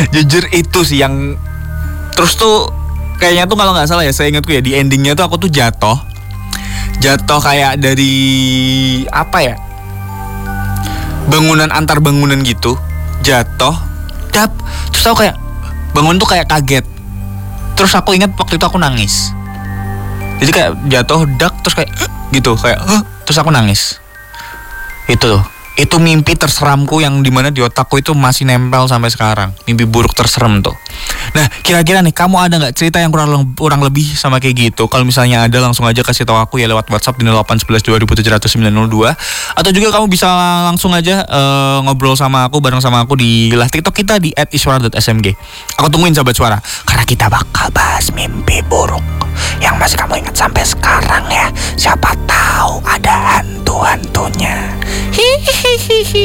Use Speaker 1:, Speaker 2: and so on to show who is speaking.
Speaker 1: Jujur itu sih yang terus tuh kayaknya tuh kalau nggak salah ya, saya ingatku ya di endingnya tuh aku tuh jatuh kayak dari apa ya, bangunan antar bangunan gitu, jatuh dap, terus aku kayak bangun tuh kayak kaget, terus aku ingat waktu itu aku nangis, jadi kayak jatuh dak terus kayak gitu kayak terus aku nangis. Itu mimpi terseramku yang dimana di otakku itu masih nempel sampai sekarang. Mimpi buruk terserem tuh. Nah, kira-kira nih kamu ada nggak cerita yang kurang lebih sama kayak gitu? Kalau misalnya ada, langsung aja kasih tahu aku ya lewat WhatsApp di 0811 2700 902. Atau juga kamu bisa langsung aja ngobrol sama aku, bareng sama aku di live TikTok kita di @iswara.smg. Aku tungguin sahabat suara, karena kita bakal bahas mimpi buruk yang masih kamu ingat sampai sekarang ya. Siapa tahu ada hantu-hantunya. Hihihi.